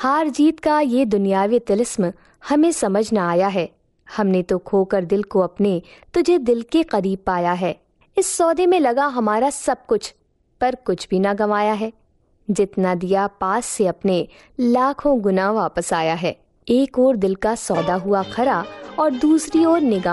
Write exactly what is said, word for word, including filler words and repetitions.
हार जीत का ये दुनियावी तिलिस्म हमें समझ न आया है। हमने तो खोकर दिल को अपने तुझे दिल के करीब पाया है। इस सौदे में लगा हमारा सब कुछ, पर कुछ भी ना गंवाया है। जितना दिया पास से अपने, लाखों गुना वापस आया है। एक ओर दिल का सौदा हुआ खरा और दूसरी ओर निगाह